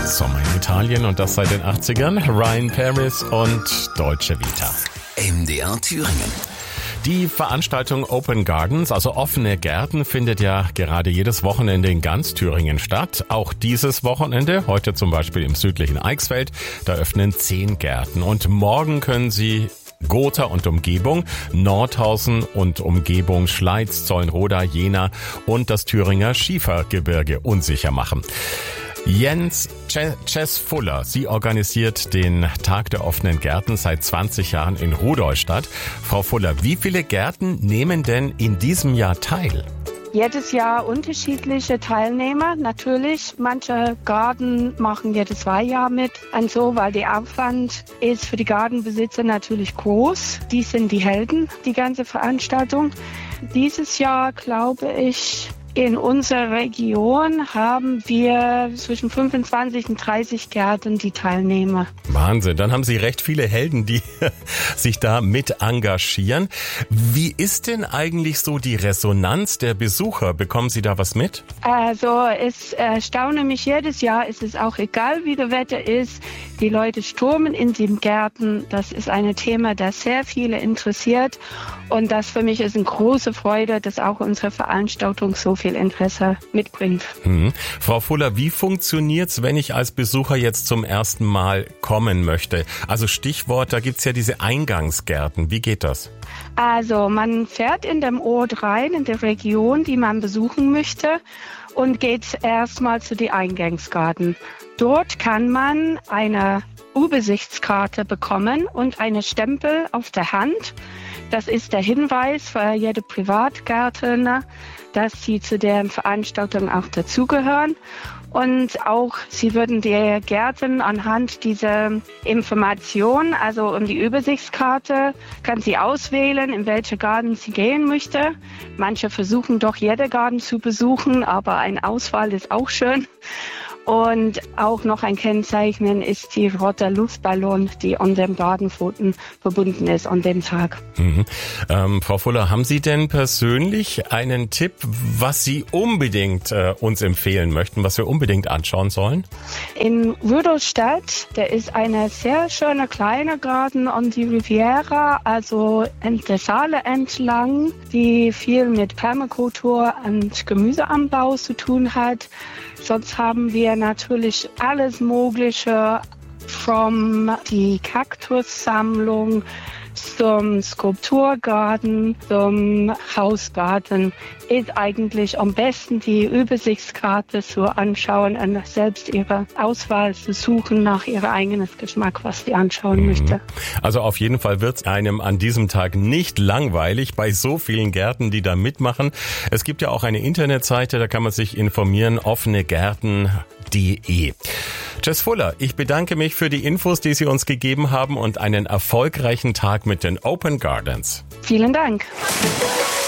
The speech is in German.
Sommer in Italien und das seit den 80ern. Ryan Paris und Deutsche Vita. MDR Thüringen. Die Veranstaltung Open Gardens, also offene Gärten, findet ja gerade jedes Wochenende in ganz Thüringen statt. Auch dieses Wochenende, heute zum Beispiel im südlichen Eichsfeld, da öffnen 10 Gärten. Und morgen können Sie Gotha und Umgebung, Nordhausen und Umgebung, Schleiz, Zollenroda, Jena und das Thüringer Schiefergebirge unsicher machen. Jess Fuller, sie organisiert den Tag der offenen Gärten seit 20 Jahren in Rudolstadt. Frau Fuller, wie viele Gärten nehmen denn in diesem Jahr teil? Jedes Jahr unterschiedliche Teilnehmer. Natürlich, manche Garten machen jedes 2 Jahre mit. Und so, weil der Aufwand ist für die Gartenbesitzer natürlich groß. Die sind die Helden, die ganze Veranstaltung. Dieses Jahr, glaube ich, in unserer Region haben wir zwischen 25 und 30 Gärten, die Teilnehmer. Wahnsinn, dann haben Sie recht viele Helden, die sich da mit engagieren. Wie ist denn eigentlich so die Resonanz der Besucher? Bekommen Sie da was mit? Also es erstaune mich jedes Jahr, es ist auch egal, wie das Wetter ist. Die Leute stürmen in den Gärten. Das ist ein Thema, das sehr viele interessiert. Und das für mich ist eine große Freude, dass auch unsere Veranstaltung so viel Interesse mitbringt. Frau Fuller, wie funktioniert's, wenn ich als Besucher jetzt zum ersten Mal kommen möchte? Also Stichwort, da gibt's ja diese Eingangsgärten. Wie geht das? Also man fährt in dem Ort rein, in der Region, die man besuchen möchte, und geht erstmal zu den Eingangsgärten. Dort kann man eine Übersichtskarte bekommen und einen Stempel auf der Hand. Das ist der Hinweis für jede Privatgärtner, dass sie zu der Veranstaltung auch dazugehören. Und auch sie würden die Gärten anhand dieser Information, also um die Übersichtskarte, kann sie auswählen, in welche Garten sie gehen möchte. Manche versuchen doch jede Garten zu besuchen, aber eine Auswahl ist auch schön. Und auch noch ein Kennzeichen ist die rote Luftballon, die an dem Gartenpfoten verbunden ist an dem Tag. Frau Fuller, haben Sie denn persönlich einen Tipp, was Sie unbedingt uns empfehlen möchten, was wir unbedingt anschauen sollen? In Rudolstadt, der ist eine sehr schöne kleine Garten an die Riviera, also in der Saale entlang, die viel mit Permakultur und Gemüseanbau zu tun hat. Sonst haben wir natürlich alles Mögliche, von die Kaktussammlung zum Skulpturgarten, zum Hausgarten. Ist eigentlich am besten die Übersichtskarte zu anschauen und selbst ihre Auswahl zu suchen nach ihrem eigenen Geschmack, was sie anschauen möchte. Also auf jeden Fall wird es einem an diesem Tag nicht langweilig bei so vielen Gärten, die da mitmachen. Es gibt ja auch eine Internetseite, da kann man sich informieren, offenegärten.de. Jess Fuller, ich bedanke mich für die Infos, die Sie uns gegeben haben und einen erfolgreichen Tag mit den Open Gardens. Vielen Dank.